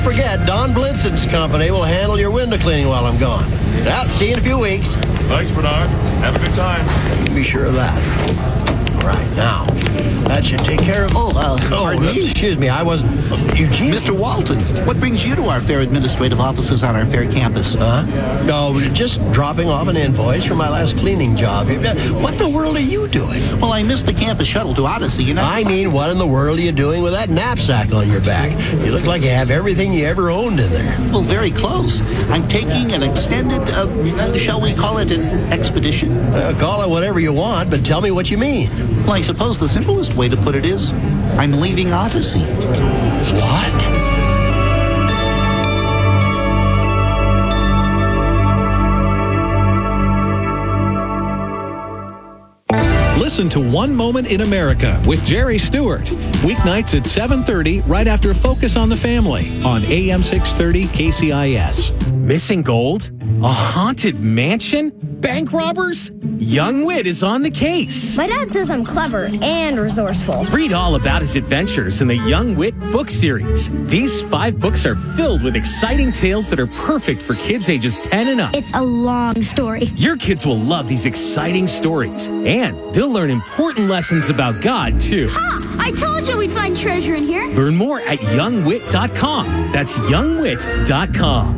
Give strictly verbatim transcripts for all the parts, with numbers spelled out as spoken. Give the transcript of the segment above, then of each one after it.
don't forget, Don Blinson's company will handle your window cleaning while I'm gone. Out, see you in a few weeks. Thanks, Bernard. Have a good time. Be sure of that. All right, now, that should take care of... Oh, uh, pardon uh, me? Excuse me, I wasn't... Uh, Eugene? Mister Walton, what brings you to our fair administrative offices on our fair campus? Huh? No, just dropping off an invoice for my last cleaning job. What in the world are you doing? Well, I missed the campus shuttle to Odyssey, you know. I mean, what in the world are you doing with that knapsack on your back? You look like you have everything you ever owned in there. Well, very close. I'm taking an extended, uh, shall we call it an expedition? Uh, call it whatever you want, but tell me what you mean. Well, I suppose the simplest way to put it is, I'm leaving Odyssey. What? Listen to One Moment in America with Jerry Stewart. Weeknights at seven thirty, right after Focus on the Family on A M six thirty K C I S. Missing gold? A haunted mansion? Bank robbers? Young Wit is on the case. My dad says I'm clever and resourceful. Read all about his adventures in the Young Wit book series. These five books are filled with exciting tales that are perfect for kids ages ten and up. It's a long story. Your kids will love these exciting stories, and they'll learn important lessons about God, too. Ha! I told you we'd find treasure in here. Learn more at young wit dot com. That's young wit dot com.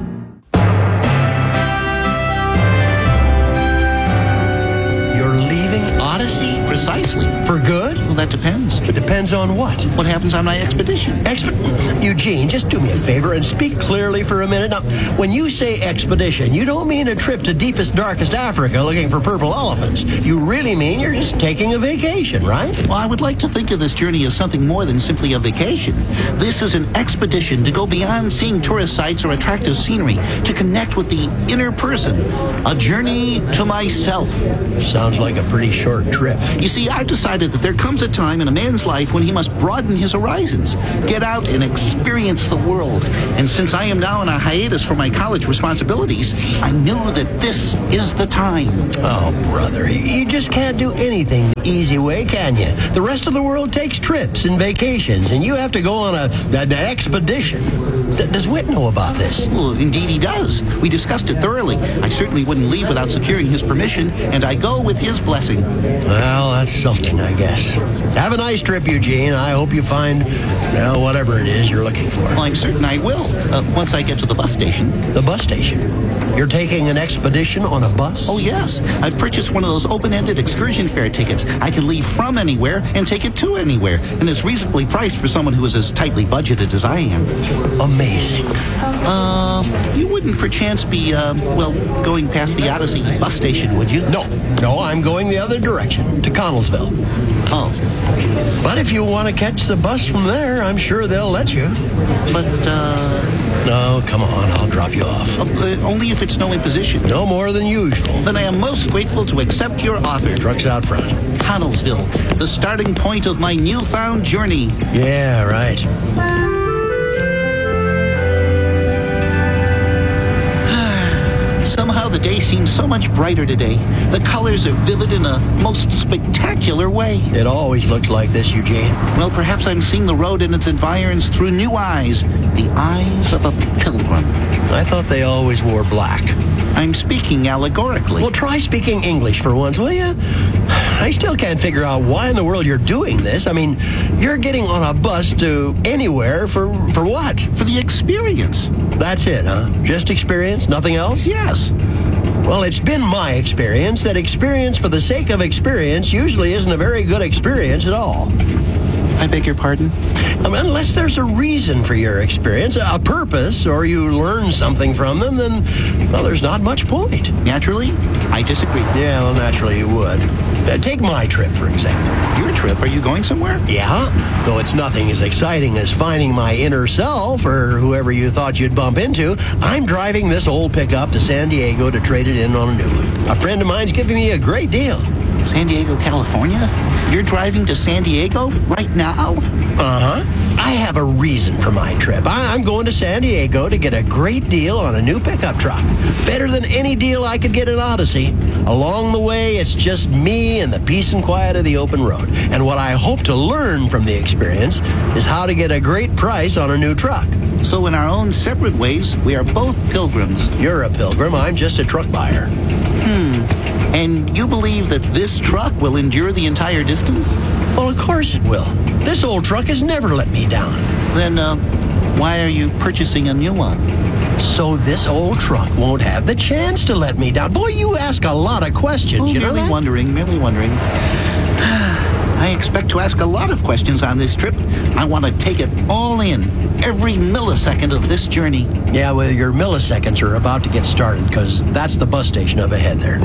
Odyssey? Precisely. For good? Well, that depends. It depends on what? What happens on my expedition? Expe- Eugene, just do me a favor and speak clearly for a minute. Now, when you say expedition, you don't mean a trip to deepest, darkest Africa looking for purple elephants. You really mean you're just taking a vacation, right? Well, I would like to think of this journey as something more than simply a vacation. This is an expedition to go beyond seeing tourist sites or attractive scenery, to connect with the inner person. A journey to myself. Sounds like a pretty short trip. You see, I've decided that there comes a time in a man's life when he must broaden his horizons, get out and experience the world. And since I am now on a hiatus for my college responsibilities, I knew that this is the time. Oh, brother, you just can't do anything the easy way, can you? The rest of the world takes trips and vacations, and you have to go on a, an expedition. D- does Whit know about this? Well, indeed he does. We discussed it thoroughly. I certainly wouldn't leave without securing his permission, and I go with his blessing. Well, that's something, I guess. Have a nice trip, Eugene. I hope you find, well, whatever it is you're looking for. Well, I'm certain I will, uh, once I get to the bus station. The bus station? You're taking an expedition on a bus? Oh, yes. I've purchased one of those open-ended excursion fare tickets. I can leave from anywhere and take it to anywhere, and it's reasonably priced for someone who is as tightly budgeted as I am. Amazing. Uh, you wouldn't perchance be, uh, well, going past the Odyssey bus station, would you? No. No, I'm going the other direction, to Connellsville. Oh. But if you want to catch the bus from there, I'm sure they'll let you. But, uh... No, come on, I'll drop you off. Uh, uh, only if it's no imposition. No more than usual. Then I am most grateful to accept your offer. Truck's out front. Connellsville, the starting point of my newfound journey. Yeah, right. Somehow the day seems so much brighter today. The colors are vivid in a most spectacular way. It always looks like this, Eugene. Well, perhaps I'm seeing the road and its environs through new eyes. The eyes of a pilgrim. I thought they always wore black. I'm speaking allegorically. Well, try speaking English for once, will you? I still can't figure out why in the world you're doing this. I mean, you're getting on a bus to anywhere for, for what? For the experience. That's it, huh? Just experience? Nothing else? Yes. Well, it's been my experience that experience for the sake of experience usually isn't a very good experience at all. I beg your pardon? I mean, unless there's a reason for your experience, a purpose, or you learn something from them, then, well, there's not much point. Naturally, I disagree. Yeah, well, naturally you would. Uh, take my trip, for example. Your trip? Are you going somewhere? Yeah, though it's nothing as exciting as finding my inner self or whoever you thought you'd bump into. I'm driving this old pickup to San Diego to trade it in on a new one. A friend of mine's giving me a great deal. San Diego, California? You're driving to San Diego right now? Uh-huh. I have a reason for my trip. I- I'm going to San Diego to get a great deal on a new pickup truck. Better than any deal I could get in Odyssey. Along the way, it's just me and the peace and quiet of the open road. And what I hope to learn from the experience is how to get a great price on a new truck. So in our own separate ways, we are both pilgrims. You're a pilgrim. I'm just a truck buyer. And you believe that this truck will endure the entire distance? Well, of course it will. This old truck has never let me down. Then, uh, why are you purchasing a new one? So this old truck won't have the chance to let me down. Boy, you ask a lot of questions, Oh, you know merely that? wondering, merely wondering. I expect to ask a lot of questions on this trip. I want to take it all in, every millisecond of this journey. Yeah, well, your milliseconds are about to get started because that's the bus station up ahead there.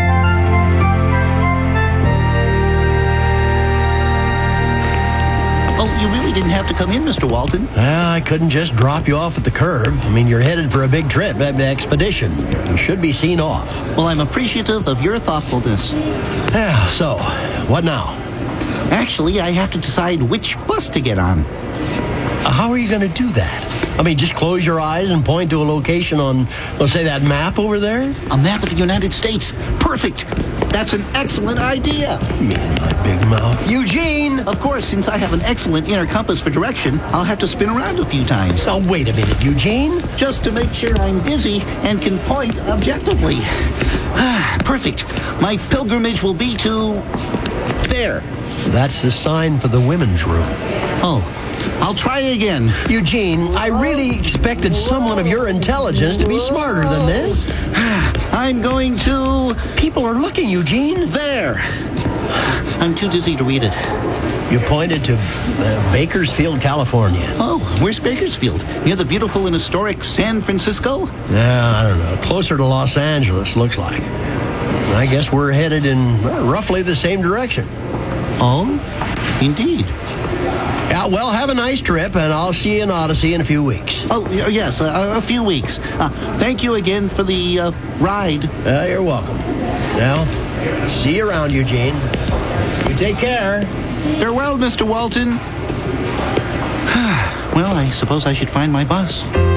Oh, you really didn't have to come in, Mister Walton. Well, I couldn't just drop you off at the curb. I mean, you're headed for a big trip, an expedition. You should be seen off. Well, I'm appreciative of your thoughtfulness. Yeah, so, what now? Actually, I have to decide which bus to get on. Uh, How are you going to do that? I mean, just close your eyes and point to a location on, let's say, that map over there? A map of the United States. Perfect. That's an excellent idea. Me and my big mouth. Eugene! Of course, since I have an excellent inner compass for direction, I'll have to spin around a few times. Oh, wait a minute, Eugene. Just to make sure I'm dizzy and can point objectively. Perfect. My pilgrimage will be to... there. That's the sign for the women's room. Oh, I'll try again. Eugene, I really expected someone of your intelligence to be smarter than this. I'm going to... People are looking, Eugene. there. I'm too dizzy to read it. You pointed to uh, Bakersfield, California. Oh, where's Bakersfield? Near the beautiful and historic San Francisco? Yeah, I don't know. Closer to Los Angeles, looks like. I guess we're headed in well, roughly the same direction. Oh, indeed. Yeah, well, have a nice trip, and I'll see you in Odyssey in a few weeks. Oh, y- yes, a, a few weeks. Uh, thank you again for the uh, ride. Uh, you're welcome. Now, see you around, Eugene. You take care. Farewell, Mister Walton. Well, I suppose I should find my bus.